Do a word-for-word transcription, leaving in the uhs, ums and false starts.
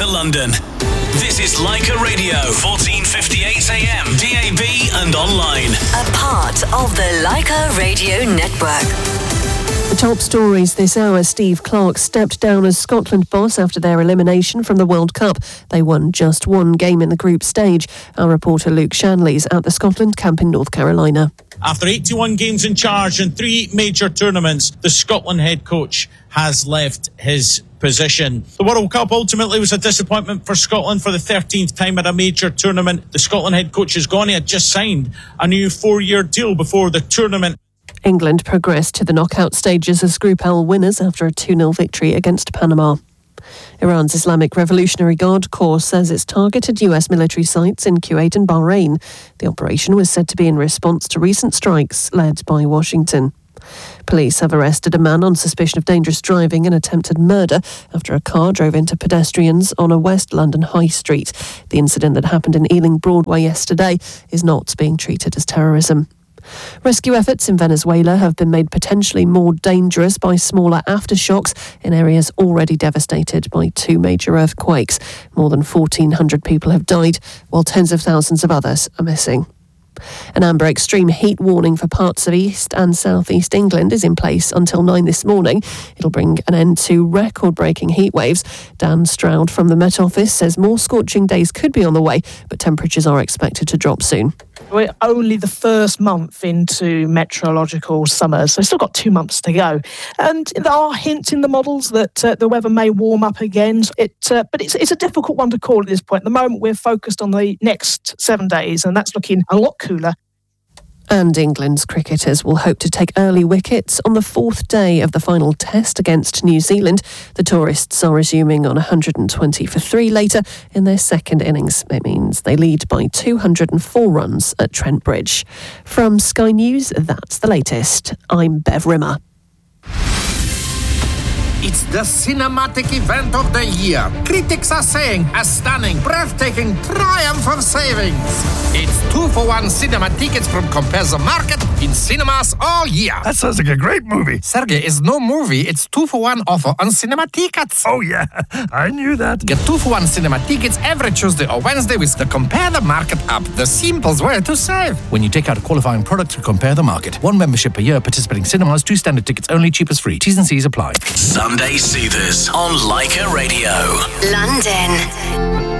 to London. This is Leica Radio, fourteen fifty-eight A M, D A B and online. A part of the Leica Radio Network. The top stories this hour. Steve Clarke stepped down as Scotland boss after their elimination from the World Cup. They won just one game in the group stage. Our reporter Luke Shanley's at the Scotland camp in North Carolina. After eighty-one games in charge and three major tournaments, the Scotland head coach has left his position. The World Cup ultimately was a disappointment for Scotland for the thirteenth time at a major tournament. The Scotland head coach is gone. He had just signed a new four-year deal before the tournament. England progressed to the knockout stages as Group L winners after a two nil victory against Panama. Iran's Islamic Revolutionary Guard Corps says it's targeted U S military sites in Kuwait and Bahrain. The operation was said to be in response to recent strikes led by Washington. Police have arrested a man on suspicion of dangerous driving and attempted murder after a car drove into pedestrians on a West London high street. The incident that happened in Ealing Broadway yesterday is not being treated as terrorism. Rescue efforts in Venezuela have been made potentially more dangerous by smaller aftershocks in areas already devastated by two major earthquakes. More than fourteen hundred people have died, while tens of thousands of others are missing. An amber extreme heat warning for parts of East and South East England is in place until nine this morning. It'll bring an end to record-breaking heat waves. Dan Stroud from the Met Office says more scorching days could be on the way, but temperatures are expected to drop soon. We're only the first month into meteorological summer, so we've still got two months to go. And there are hints in the models that uh, the weather may warm up again. It, uh, but it's, it's a difficult one to call at this point. At the moment, we're focused on the next seven days, and that's looking a lot cooler. And England's cricketers will hope to take early wickets on the fourth day of the final test against New Zealand. The tourists are resuming on one hundred twenty for three later in their second innings. It means they lead by two hundred four runs at Trent Bridge. From Sky News, that's the latest. I'm Bev Rimmer. It's the cinematic event of the year. Critics are saying a stunning, breathtaking triumph of savings. It's two for one cinema tickets from Compare the Market in cinemas all year. That sounds like a great movie. Sergey, is no movie. It's two for one offer on cinema tickets. Oh yeah, I knew that. Get two for one cinema tickets every Tuesday or Wednesday with the Compare the Market app. The simplest way to save. When you take out a qualifying product to Compare the Market. One membership per year, participating cinemas, two standard tickets only, cheapest free. T's and C's apply. Sunday Soothers on Leica Radio. London.